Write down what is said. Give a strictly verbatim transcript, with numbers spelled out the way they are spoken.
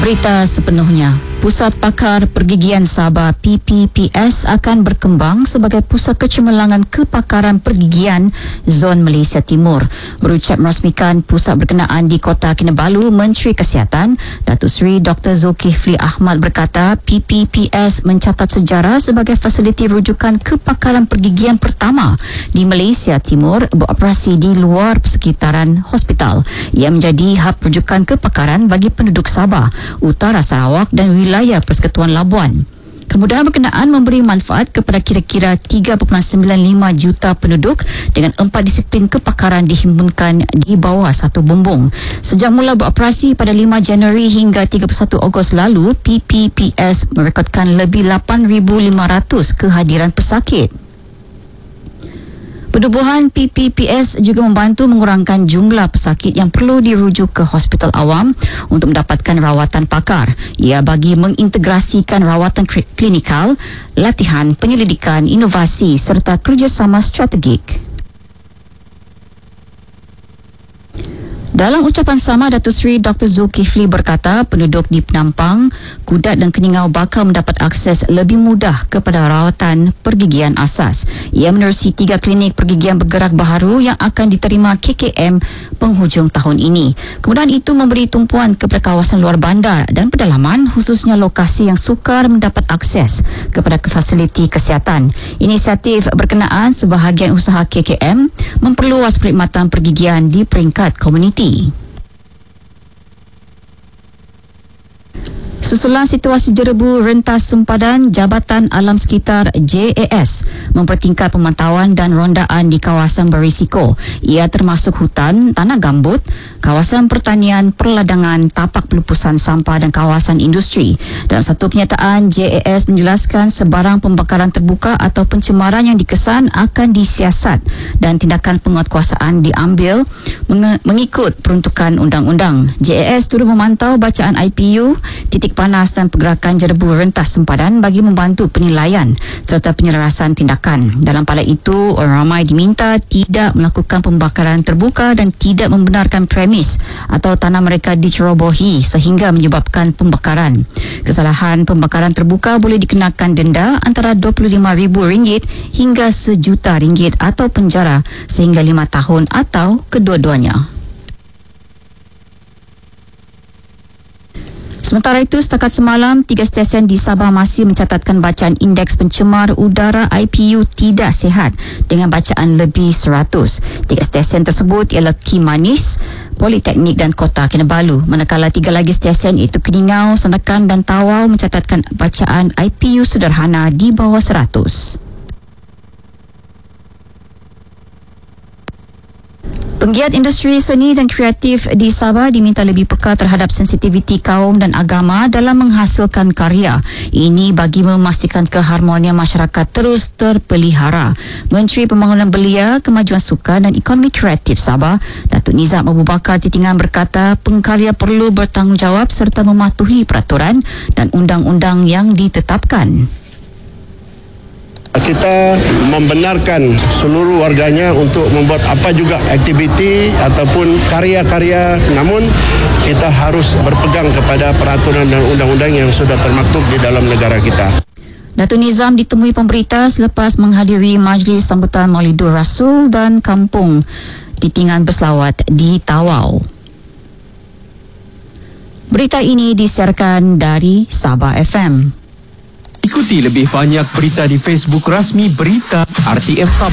Berita sepenuhnya. Pusat Pakar Pergigian Sabah P P P S akan berkembang sebagai pusat kecemerlangan kepakaran pergigian Zon Malaysia Timur. Berucap merasmikan pusat berkenaan di Kota Kinabalu, Menteri Kesihatan Datuk Seri Doktor Zulkifli Ahmad berkata P P P S mencatat sejarah sebagai fasiliti rujukan kepakaran pergigian pertama di Malaysia Timur beroperasi di luar persekitaran hospital. Ia menjadi hub rujukan kepakaran bagi penduduk Sabah, Utara Sarawak dan wilayah Persekutuan Labuan. Kemudahan berkenaan memberi manfaat kepada kira-kira tiga perpuluhan sembilan lima juta penduduk dengan empat disiplin kepakaran dihimpunkan di bawah satu bumbung. Sejak mula beroperasi pada lima Januari hingga tiga puluh satu Ogos lalu, P P P S merekodkan lebih lapan ribu lima ratus kehadiran pesakit. Penubuhan P P P S juga membantu mengurangkan jumlah pesakit yang perlu dirujuk ke hospital awam untuk mendapatkan rawatan pakar. Ia bagi mengintegrasikan rawatan klinikal, latihan, penyelidikan, inovasi serta kerjasama strategik. Dalam ucapan sama, Datuk Seri Doktor Zulkifli berkata penduduk di Penampang, Kudat dan Keningau bakal mendapat akses lebih mudah kepada rawatan pergigian asas. Ia menerusi tiga klinik pergigian bergerak baharu yang akan diterima K K M penghujung tahun ini. Kemudahan itu memberi tumpuan kepada kawasan luar bandar dan pedalaman, khususnya lokasi yang sukar mendapat akses kepada fasiliti kesihatan. Inisiatif berkenaan sebahagian usaha K K M memperluas perkhidmatan pergigian di peringkat komuniti. Susulan situasi jerebu rentas sempadan, Jabatan Alam Sekitar J A S mempertingkat pemantauan dan rondaan di kawasan berisiko. Ia termasuk hutan, tanah gambut, kawasan pertanian, perladangan, tapak pelupusan sampah dan kawasan industri. Dalam satu kenyataan, J A S menjelaskan sebarang pembakaran terbuka atau pencemaran yang dikesan akan disiasat dan tindakan penguatkuasaan diambil mengikut peruntukan undang-undang. J A S turut memantau bacaan I P U, titik panas dan pergerakan jerebu rentas sempadan bagi membantu penilaian serta penyelarasan tindakan. Dalam pala itu, orang ramai diminta tidak melakukan pembakaran terbuka dan tidak membenarkan premis atau tanah mereka dicerobohi sehingga menyebabkan pembakaran. Kesalahan pembakaran terbuka boleh dikenakan denda antara dua puluh lima ribu ringgit hingga sejuta ringgit atau penjara sehingga lima tahun atau kedua-duanya. Sementara itu, setakat semalam, tiga stesen di Sabah masih mencatatkan bacaan indeks pencemar udara I P U tidak sihat dengan bacaan lebih seratus. Tiga stesen tersebut ialah Kimanis, Politeknik dan Kota Kinabalu. Manakala tiga lagi stesen iaitu Keningau, Sandakan dan Tawau mencatatkan bacaan I P U sederhana di bawah seratus. Penggiat industri seni dan kreatif di Sabah diminta lebih peka terhadap sensitiviti kaum dan agama dalam menghasilkan karya. Ini bagi memastikan keharmonian masyarakat terus terpelihara. Menteri Pembangunan Belia, Kemajuan Sukan dan Ekonomi Kreatif Sabah, Datuk Nizam Abu Bakar Titingan berkata pengkarya perlu bertanggungjawab serta mematuhi peraturan dan undang-undang yang ditetapkan. Kita membenarkan seluruh warganya untuk membuat apa juga aktiviti ataupun karya-karya, namun kita harus berpegang kepada peraturan dan undang-undang yang sudah termaktub di dalam negara kita. Datuk Nizam ditemui pemberita selepas menghadiri majlis sambutan Maulidur Rasul dan Kampung Titingan berselawat di Tawau. Berita ini disiarkan dari Sabah F M. Ikuti lebih banyak berita di Facebook rasmi Berita R T M Sabah.